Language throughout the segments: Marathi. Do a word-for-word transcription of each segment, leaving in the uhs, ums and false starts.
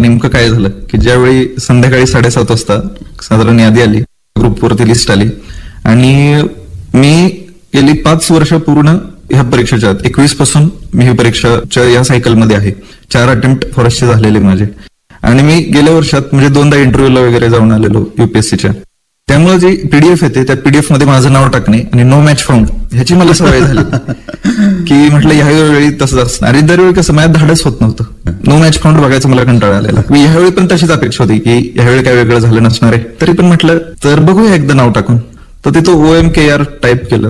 नेमकं काय झालं की ज्यावेळी संध्याकाळी साडेसात वाजता साधारण यादी आली, ग्रुपवरती लिस्ट आली आणि मी गेली पाच वर्ष पूर्ण ह्या परीक्षेच्या एकवीस पासून मी ही परीक्षाच्या या सायकलमध्ये आहे. चार अटेम्प्ट फॉरेस्टचे झालेले माझे आणि मी गेल्या वर्षात म्हणजे दोनदा इंटरव्ह्यूला वगैरे जाऊन आलेलो युपीएससीच्या. त्यामुळे जी पीडीएफ येते त्या पीडीएफ मध्ये माझं नाव टाकणे आणि नो मॅच फाउंड ह्याची मला सवय झाली की म्हटलं ह्यावेळी तसंच असणार. आणि दरवेळी कसं माझ्यात धाडच होत नव्हतं, नो मॅच फाउंड बघायचं मला कंटाळा आलेला. मी ह्यावेळी पण तशीच अपेक्षा होती की ह्यावेळी काय वेगळं झालं नसणार आहे. तरी पण म्हटलं तर बघूया एकदा नाव टाकून. तर तिथं ओ एम के आर टाईप केलं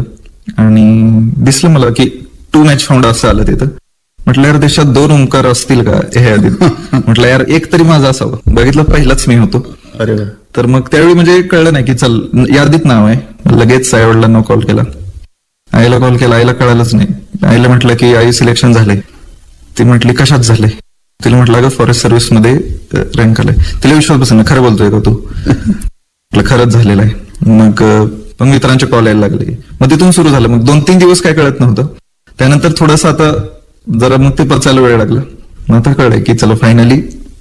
आणि दिसलं मला की टू मॅच फाउंड असं आलं तिथं. म्हटलं यार देशात दोन ओंकार असतील का हे आधीत. म्हटलं यार एक तरी माझं असावं. बघितलं पहिलाच मी होतो. अरे तर मग त्यावेळी म्हणजे कळलं नाही की चल यादीत नाव आहे. लगेच आईवडिलांना कॉल केला, आईला कॉल केला, आईला कळालंच नाही. आईला म्हटलं की आई सिलेक्शन झाले. ती म्हटली कशात झाले. तिला म्हटलं अगं फॉरेस्ट सर्व्हिस मध्ये रँक आलाय. तिला विश्वास बसेल ना, खरं बोलतोय का तू. म्हटलं खरंच झालेलं आहे. मग मग मित्रांचे कॉल यायला लागले. मग तिथून सुरू झालं. मग दोन तीन दिवस काय कळत नव्हतं. त्यानंतर थोडंसं आता जरा मग ते पचायला वेळ लागला. मग आता कळलंय की चला फायनली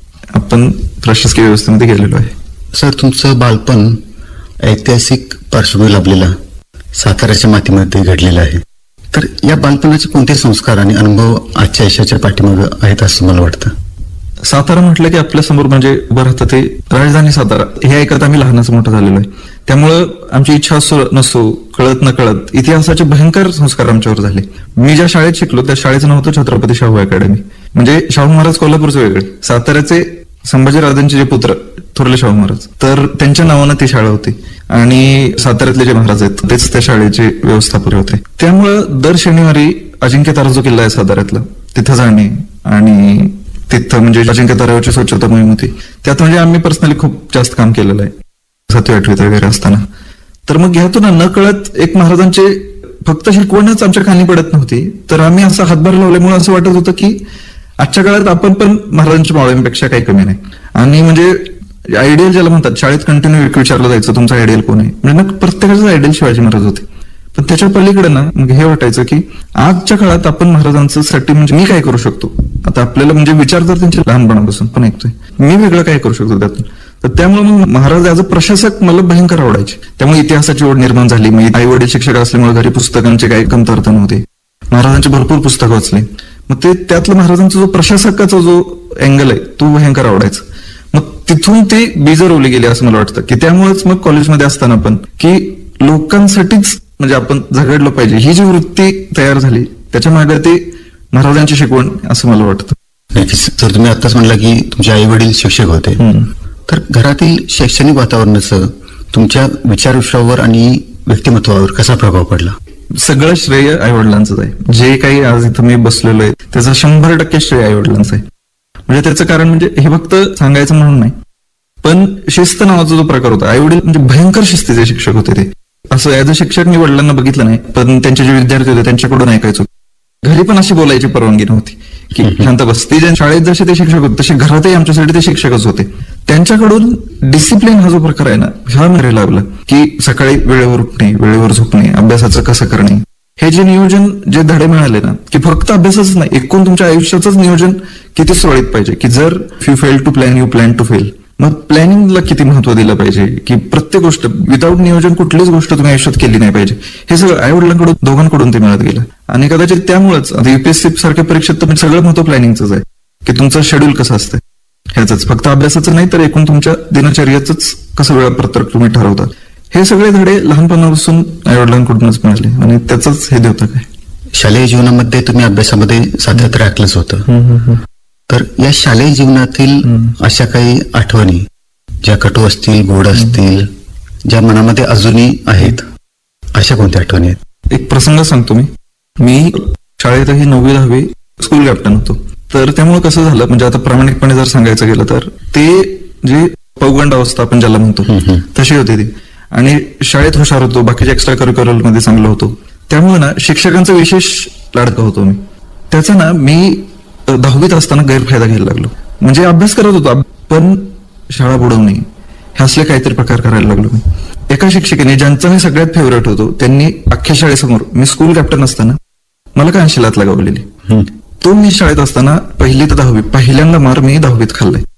आपण प्रशासकीय व्यवस्थेमध्ये गेलेलो आहे. सर, तुमचं बालपण ऐतिहासिक पार्श्वभूमी लाभलेला साताऱ्याच्या मातीमध्ये घडलेलं आहे. तर या बालपणाचे कोणते संस्कार आणि अनुभव आजच्या आयुष्याच्या पाठीमागे आहेत असं मला वाटतं. सातारा म्हटलं की आपल्या समोर म्हणजे उभं राहतं ते राजधानी सातारा. हे ऐकत आम्ही लहानाचं मोठं झालेलो आहे. त्यामुळं आमची इच्छा असो नसो, कळत न कळत इतिहासाचे भयंकर संस्कार आमच्यावर झाले. मी ज्या शाळेत शिकलो त्या शाळेचं नाव होतं छत्रपती शाहू अकॅडमी. म्हणजे शाहू महाराज कोल्हापूरचे वेगळे, साताऱ्याचे संभाजीराजांचे जे पुत्र थोरले शाहू महाराज, तर त्यांच्या नावानं ती शाळा होती आणि साताऱ्यातले जे महाराज आहेत तेच त्या शाळेचे व्यवस्थापक होते. त्यामुळं दर शनिवारी अजिंक्य तारा जो किल्ला आहे साताऱ्यातला तिथं जाणे आणि तिथं म्हणजे अजिंक्य ताऱ्यावरची स्वच्छता मोहीम होती. त्यात म्हणजे आम्ही पर्सनली खूप जास्त काम केलेलं आहे सातवी आठवीत वगैरे असताना. तर मग ह्यातून न कळत एक महाराजांचे फक्त शिकवणच आमच्या खाली पडत नव्हती, तर आम्ही असं हातभार लावल्यामुळे असं वाटत होतं की आजच्या काळात आपण पण महाराजांच्या मावळ्यांपेक्षा काही कमी नाही. आणि म्हणजे आयडियल ज्याला म्हणतात, शाळेत कंटिन्यू विचारलं जायचं तुमचा आयडियल कोण आहे. म्हणजे मग प्रत्येकाचं आयडियल शिवाजी महाराज होते. पण त्याच्या पलीकडे ना मग हे वाटायचं की आजच्या काळात आपण महाराजांचं साठी म्हणजे मी काय करू शकतो. आता आपल्याला म्हणजे विचार तर त्यांचे लहानपणापासून पण ऐकतोय, मी वेगळं काय करू शकतो त्यातून. तर त्यामुळे मग महाराज ऍज अ प्रशासक मला भयंकर आवडायचे. त्यामुळे इतिहासाची ओढ निर्माण झाली. मग आई वडील शिक्षक असल्यामुळे घरी पुस्तकांचे काही कमतरता नव्हते. महाराजांचे भरपूर पुस्तकं वाचले. मग ते त्यातलं महाराजांचा जो प्रशासकाचा जो अँगल आहे तो भयंकर आवडायचा. मग तिथून ते बीजरवली गेली असं मला वाटतं की त्यामुळेच मग कॉलेजमध्ये असताना पण की लोकांसाठीच म्हणजे आपण झगडलं पाहिजे ही जी वृत्ती तयार झाली त्याच्या मागे ते महाराजांची शिकवण असं मला वाटतं. सर, तुम्ही आताच म्हणला की तुमचे आई वडील शिक्षक होते, तर घरातील शैक्षणिक वातावरणाचं तुमच्या विचारविश्वावर आणि व्यक्तिमत्वावर कसा प्रभाव पडला. सगळं श्रेय आई वडिलांचंच आहे. जे काही आज इथं मी बसलेलो आहे त्याचं शंभर टक्के श्रेय आई वडिलांचं आहे. म्हणजे त्याचं कारण म्हणजे हे फक्त सांगायचं म्हणून नाही, पण शिस्त नावाचा जो प्रकार होता, आई वडील म्हणजे भयंकर शिस्तीचे शिक्षक होते. ते असं ऍज अ शिक्षक मी वडिलांना बघितलं नाही, पण त्यांचे जे विद्यार्थी होते त्यांच्याकडून ऐकायचो. घरी पण अशी बोलायची परवानगी नव्हती की शांत बस. ते शाळेत जसे ते शिक्षक होते तसे घरातही आमच्यासाठी ते शिक्षकच होते. त्यांच्याकडून डिसिप्लिन हा जो प्रकार आहे ना हा मला लागला की सकाळी वेळेवर उठणे, वेळेवर झोपणे, अभ्यासाचं कसं करणे, हे जे नियोजन जे धडे मिळाले ना की फक्त अभ्यासच नाही, एकूण तुमच्या आयुष्याचंच नियोजन किती सुरळीत पाहिजे. की जर you fail to plan you plan to fail. मग प्लॅनिंगला किती महत्व दिलं पाहिजे की प्रत्येक गोष्ट विदाऊट नियोजन कुठलीच गोष्ट तुम्ही आयुष्यात केली नाही पाहिजे. हे सगळं आई वडिलांकडून दोघांकडून ते मिळत गेलं. आणि कदाचित त्यामुळेच आता युपीएससी सारख्या परीक्षेत तर सगळं महत्व प्लॅनिंगच आहे की तुमचं शेड्यूल कसं असतं ह्याच, फक्त अभ्यासाचं नाही तर एकूण तुमच्या दिनचर्याच कसं वेळापत्रक तुम्ही ठरवता. हे सगळे धडे लहानपणापासून आई वडिलांकडूनच मिळाले आणि त्याच हे देवतं काय. शालेय जीवनामध्ये तुम्ही अभ्यासामध्ये सातत्य राखलंच होतं, तर या शालेय जीवनातील अशा काही आठवणी ज्या कटू असतील, गोड असतील, ज्या मनामध्ये अजूनही आहेत, अशा कोणत्या आठवणी आहेत. एक प्रसंग सांगतो मी. मी शाळेतही नववी दहावी स्कूल कॅप्टन होतो. तर त्यामुळे कसं झालं म्हणजे आता प्रामाणिकपणे जर सांगायचं गेलं तर ते जे पौगंड अवस्था आपण ज्याला म्हणतो तशी होती ती. आणि शाळेत हुशार होतो, बाकीच्या एक्स्ट्रा करिक्युलर मध्ये चांगलं होतो. त्यामुळे ना शिक्षकांचा विशेष लाडका होतो मी. त्याचा ना मी दहावीत असताना गैरफायदा घ्यायला लागलो. म्हणजे अभ्यास करत होतो पण शाळा बुडवणे हे असले काहीतरी प्रकार करायला लागलो मी. एका शिक्षिकेने ज्यांचा मी सगळ्यात फेवरेट होतो त्यांनी अख्ख्या शाळेसमोर मी स्कूल कॅप्टन असताना मला काय अंशिलात लगावलेली. तो मी शाळेत असताना पहिली तर दहावी पहिल्यांदा मार मी दहावीत खाल्लाय.